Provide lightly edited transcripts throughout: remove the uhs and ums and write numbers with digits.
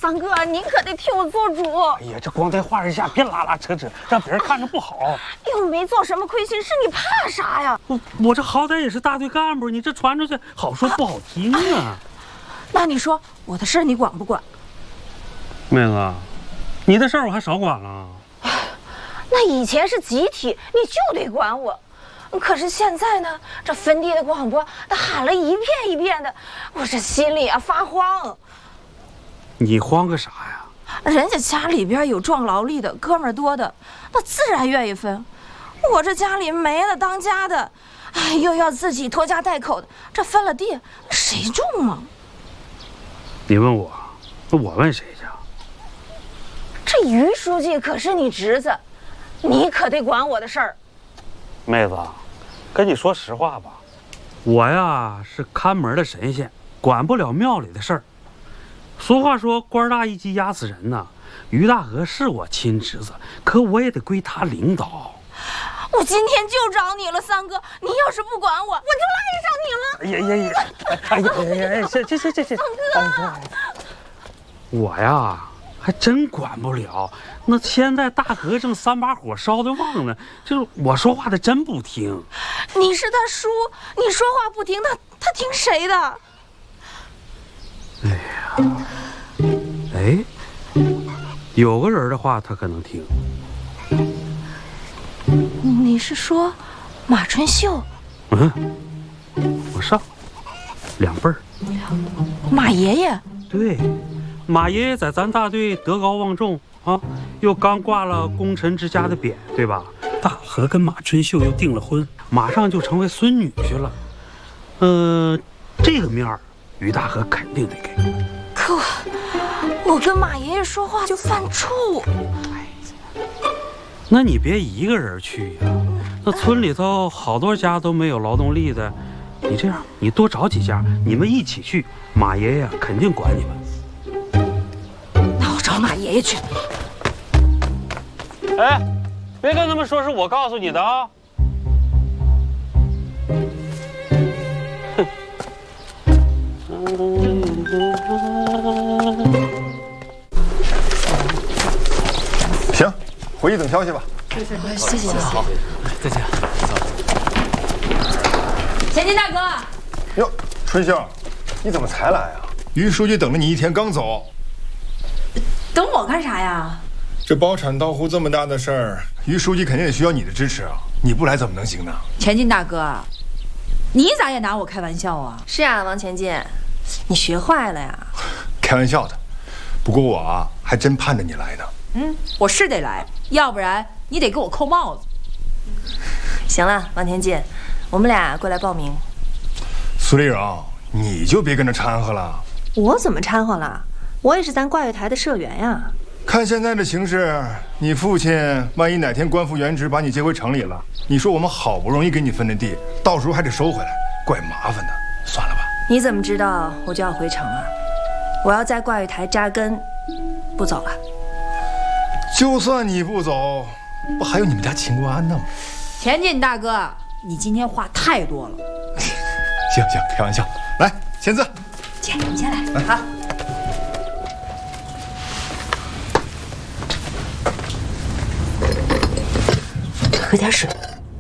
三哥，您可得替我做主。 哎呀，这光在话之下，别拉拉扯扯，让别人看着不好。 又没做什么亏心事，你怕啥呀？ 我这好歹也是大队干部，你这传出去好说不好听啊。 那你说我的事儿你管不管？ 妹子，你的事儿我还少管了。 那以前是集体，你就得管我。可是现在呢，这坟地的广播，他喊了一遍一遍的，我这心里啊发慌。 你慌个啥呀？ 人家家里边有壮劳力的，哥们儿多的，那自然愿意分。我这家里没了当家的，哎，又要自己拖家带口的，这分了地，谁种啊？ 你问我，那我问谁去？ 这于书记可是你侄子，你可得管我的事儿。 妹子，跟你说实话吧，我呀是看门的神仙，管不了庙里的事儿。俗话说，官大一级压死人呐。于大河是我亲侄子，可我也得归他领导。 我今天就找你了，三哥，你要是不管我，我就赖上你了。 哎呀，这， 三哥， 我呀还真管不了。那现在大河正3把火烧得旺呢，就是我说话他真不听。 你是他叔，你说话不听，他听谁的？ 哎呀，哎，有个人的话他可能听。 你是说马春秀？ 嗯，我上2辈儿。 马爷爷？ 对，马爷爷在咱大队德高望重啊，又刚挂了功臣之家的匾，对吧？大河跟马春秀又订了婚，马上就成为孙女婿了。这个面儿于大河肯定得给。 可我跟马爷爷说话就犯怵。 那你别一个人去呀，那村里头好多家都没有劳动力的，你这样，你多找几家，你们一起去，马爷爷肯定管你们。 那我找马爷爷去。 哎，别跟他们说是我告诉你的啊！ 行，回去等消息吧。 谢谢。 好，再见。 前进大哥。 哟，春秀，你怎么才来啊？于书记等了你1天刚走。 等我干啥呀？ 这包产到户这么大的事儿，于书记肯定也需要你的支持啊！你不来怎么能行呢？ 前进大哥，你咋也拿我开玩笑啊？ 是啊，王前进，你学坏了呀？ 开玩笑的，不过我啊还真盼着你来呢。 我是得来，要不然你得给我扣帽子。 行了，王前进，我们俩过来报名。 苏丽荣，你就别跟着掺和了。 我怎么掺和了？我也是咱挂月台的社员呀。 看现在的形势，你父亲万一哪天官复原职把你接回城里了，你说我们好不容易给你分的地，到时候还得收回来，怪麻烦的。算了吧。 你怎么知道我就要回城啊？我要在挂月台扎根，不走了。 就算你不走，不还有你们家秦国安呢吗？ 前进大哥，你今天话太多了。 行，开玩笑。来，签字。 姐，你先来。好。 喝点水。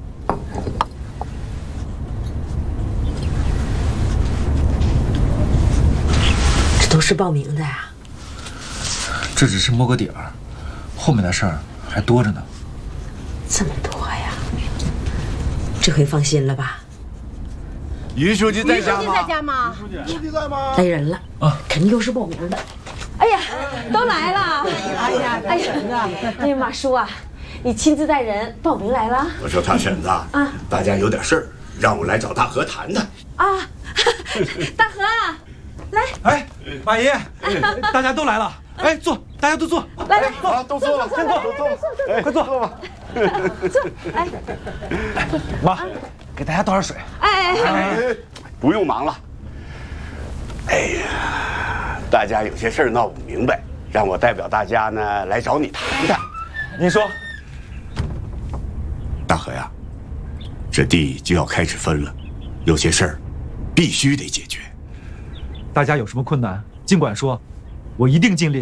这都是报名的呀？ 这只是摸个底儿，后面的事儿还多着呢。 这么多呀？这回放心了吧？ 于书记在家吗？ 于书记在家吗？ 书记在吗？ 来人了啊！肯定又是报名的。 哎呀，都来了！哎呀，马叔啊，你亲自带人报名来了？ 我说大婶子啊，大家有点事儿，让我来找大河谈谈。 啊，大河啊，来！ 哎，马爷，大家都来了。哎，坐，大家都坐。 来， 好，都坐了，先坐，坐，快坐吧。 坐，哎， 妈，给大家倒点水。 哎， 不用忙了。哎呀，大家有些事儿闹不明白，让我代表大家呢来找你谈谈。 您说， 大河呀，这地就要开始分了，有些事儿必须得解决。 大家有什么困难尽管说，我一定尽力